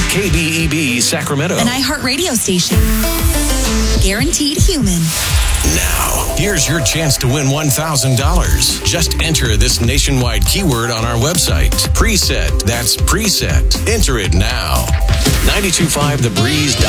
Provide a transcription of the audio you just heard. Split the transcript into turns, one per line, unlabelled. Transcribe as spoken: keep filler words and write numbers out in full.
K B E B Sacramento.
An iHeart radio station. Guaranteed human.
Now, here's your chance to win one thousand dollars. Just enter this nationwide keyword on our website. Preset. That's preset. Enter it now. nine two five the breeze dot